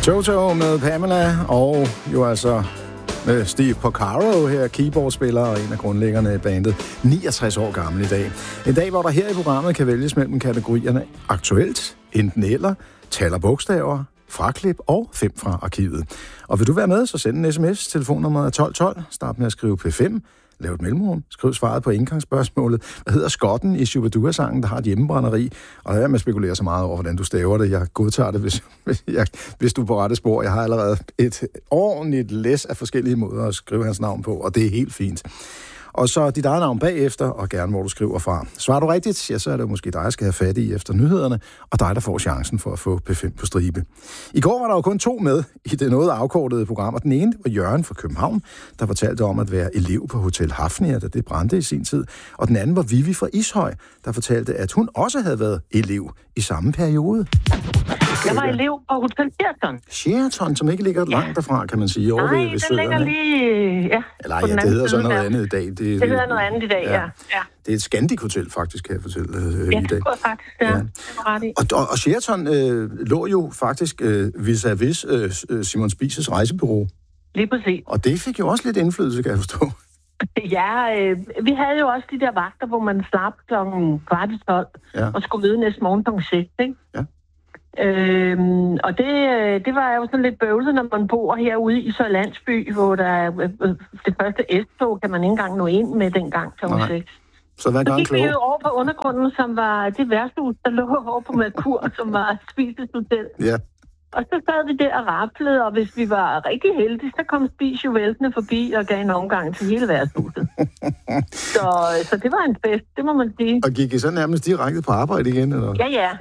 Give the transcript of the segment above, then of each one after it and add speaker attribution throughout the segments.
Speaker 1: Toto med Pamela, og jo altså med Steve Porcaro her, keyboardspiller og en af grundlæggerne i bandet, 69 år gammel i dag. En dag, hvor der her i programmet kan vælges mellem kategorierne aktuelt, enten eller, tal og bogstaver, fraklip og 5 fra arkivet. Og vil du være med, så send en sms. Telefonnummeret er 1212. Start med at skrive P5. Lav et mellemrum. Skriv svaret på indgangsspørgsmålet. Hvad hedder skotten i Shubidua-sangen, der har et hjemmebrænderi? Og jeg med spekulerer så meget over, hvordan du staver det. Jeg godtager det, hvis du er på rette spor. Jeg har allerede et ordentligt læs af forskellige måder at skrive hans navn på, og det er helt fint. Og så dit eget navn bagefter, og gerne hvor du skriver fra. Svarer du rigtigt, ja, så er det måske dig, der skal have fat i efter nyhederne, og dig, der får chancen for at få P5 på stribe. I går var der jo kun 2 med i det noget afkortede program, og den ene var Jørgen fra København, der fortalte om at være elev på Hotel Hafnia, da det brændte i sin tid. Og den anden var Vivi fra Ishøj, der fortalte, at hun også havde været elev i samme periode.
Speaker 2: Jeg var elev på Hotel Sheraton.
Speaker 1: Sheraton, som ikke ligger langt derfra, kan man sige.
Speaker 2: Nej, det ligger lige... Ja,
Speaker 1: eller ja, det hedder så noget andet i dag. Det
Speaker 2: hedder noget andet i dag, ja.
Speaker 1: Det er et Scandic Hotel, faktisk, kan jeg fortælle i dag.
Speaker 2: Ja, det tror jeg faktisk, ja. Det
Speaker 1: og Sheraton lå jo faktisk vis-à-vis Simon Spies' rejsebureau.
Speaker 2: Lige præcis.
Speaker 1: Og det fik jo også lidt indflydelse, kan jeg forstå.
Speaker 2: Ja, vi havde jo også de der vagter, hvor man slap klokken 12:15 og skulle møde næste morgen kl. 6, ikke? Ja. Og det var jo sådan lidt bøvlet, når man bor herude i så landsby, hvor der det første S-tog kan man ikke engang nå ind med dengang kl. 6.
Speaker 1: Så hvad
Speaker 2: gik vi jo over på undergrunden, som var det værtshus, der lå over på Merkur, som var Spies' hotel. Ja. Og så sad vi der og raplede, og hvis vi var rigtig heldige, så kom Spies jo væltende forbi og gav en omgang til hele værtshuset. så det var en fest, det må man sige. Og
Speaker 1: gik I så nærmest direkte på arbejde igen, eller?
Speaker 2: Ja.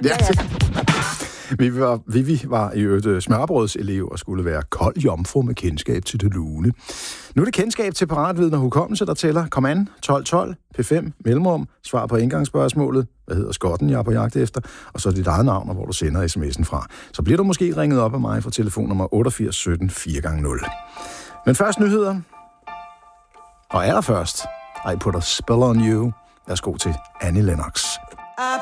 Speaker 1: Vivi var i øvrigt smørbrødselev og skulle være kold jomfru med kendskab til det lune. Nu er det kendskab til paratviden og hukommelse, der tæller. Kom an, 1212, P5, mellemrum, svar på indgangsspørgsmålet. Hvad hedder skotten, jeg er på jagt efter? Og så dit eget navn, og hvor du sender sms'en fra. Så bliver du måske ringet op af mig fra telefonnummer 88 17 4x0. Men først nyheder. Og allerførst, I Put a Spell on You. Værsgo til Annie Lennox.